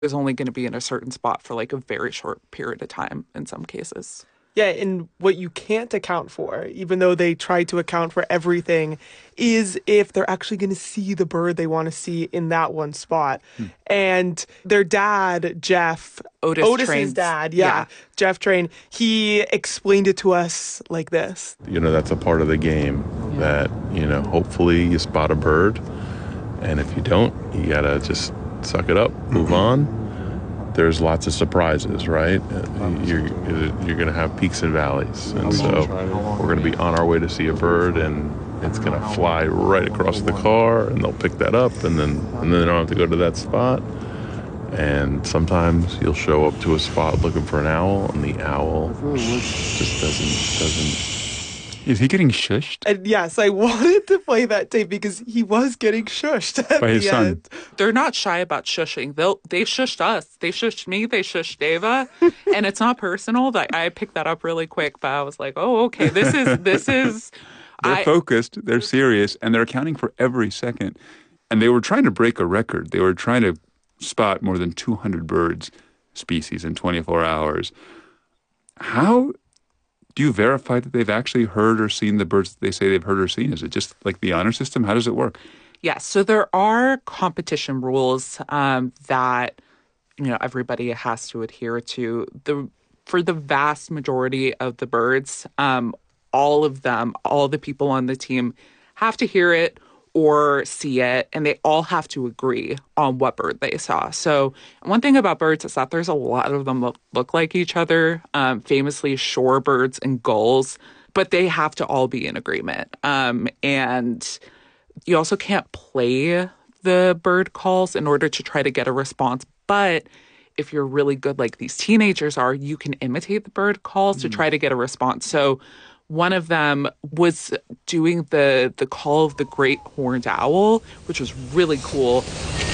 is only going to be in a certain spot for like a very short period of time in some cases. Yeah, and what you can't account for, even though they try to account for everything, is if they're actually going to see the bird they want to see in that one spot. And their dad, Jeff, Otis Otis's trains. dad, yeah, Yeah. Jeff Train, he explained it to us like this. That's a part of the game that, hopefully you spot a bird. And if you don't, you got to just suck it up, move on. There's lots of surprises, right? You're going to have peaks and valleys. And so we're going to be on our way to see a bird, and it's going to fly right across the car, and they'll pick that up, and then they don't have to go to that spot. And sometimes you'll show up to a spot looking for an owl, and the owl just doesn't. Is he getting shushed? And yes, I wanted to play that tape because he was getting shushed at By his the son. end. They're not shy about shushing. They shushed us. They shushed me. They shushed Ava. And it's not personal. That I picked that up really quick, but I was like, oh, okay, this is They're focused, they're serious, and they're accounting for every second. And they were trying to break a record. They were trying to spot more than 200 birds species in 24 hours. How do you verify that they've actually heard or seen the birds that they say they've heard or seen? Is it just like the honor system? How does it work? Yes. So there are competition rules that everybody has to adhere to. For the vast majority of the birds, all of them, all the people on the team have to hear it or see it, and they all have to agree on what bird they saw. So one thing about birds is that there's a lot of them that look like each other, famously shorebirds and gulls, but they have to all be in agreement. And you also can't play the bird calls in order to try to get a response, but if you're really good like these teenagers are, you can imitate the bird calls to try to get a response. So one of them was doing the call of the great horned owl, which was really cool.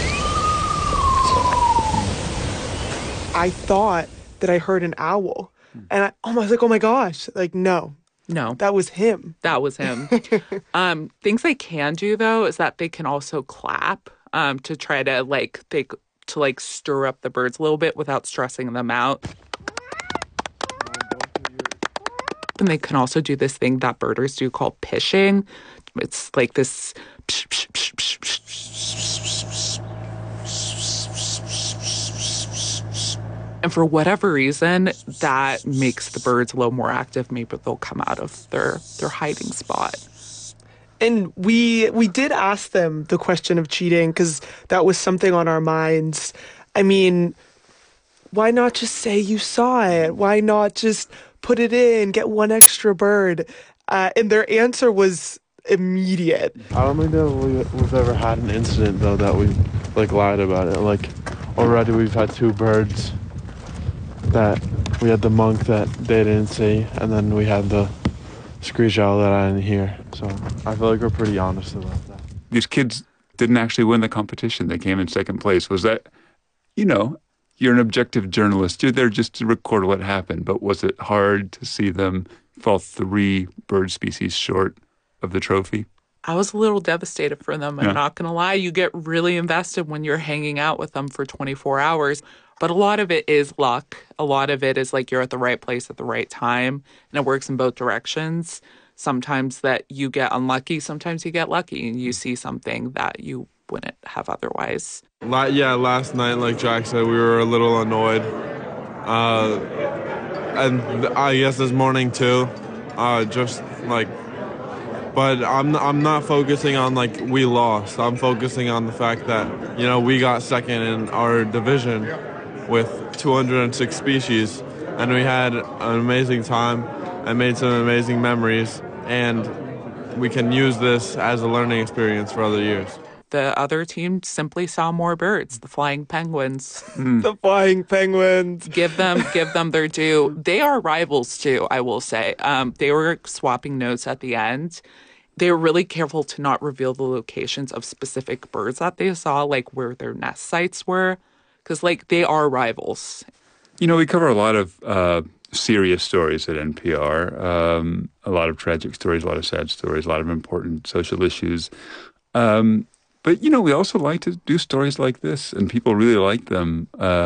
I thought that I heard an owl. And I was like, oh my gosh. Like, no, No, that was him. that was him. Things they can do though is that they can also clap to try to stir up the birds a little bit without stressing them out. And they can also do this thing that birders do called pishing. It's like this. And for whatever reason, that makes the birds a little more active. Maybe they'll come out of their hiding spot. And we did ask them the question of cheating because that was something on our minds. I mean, why not just say you saw it? Why not just put it in, get one extra bird? And their answer was immediate. I don't think that we've ever had an incident, though, that we lied about it. Already we've had two birds that we had the monk that they didn't see, and then we had the screech owl that I didn't hear. So I feel like we're pretty honest about that. These kids didn't actually win the competition. They came in second place. Was that, you're an objective journalist. You're there just to record what happened. But was it hard to see them fall 3 bird species short of the trophy? I was a little devastated for them. I'm not going to lie. You get really invested when you're hanging out with them for 24 hours. But a lot of it is luck. A lot of it is like you're at the right place at the right time. And it works in both directions. Sometimes that you get unlucky. Sometimes you get lucky and you see something that you wouldn't have otherwise. Last night, like Jack said, we were a little annoyed. And I guess this morning too. But I'm not focusing on we lost. I'm focusing on the fact that, we got second in our division with 206 species, and we had an amazing time and made some amazing memories, and we can use this as a learning experience for other years. The other team simply saw more birds, the flying penguins. The flying penguins. Give them their due. They are rivals too, I will say. They were swapping notes at the end. They were really careful to not reveal the locations of specific birds that they saw, like where their nest sites were, because they are rivals. We cover a lot of serious stories at NPR, a lot of tragic stories, a lot of sad stories, a lot of important social issues. But But, we also like to do stories like this, and people really like them.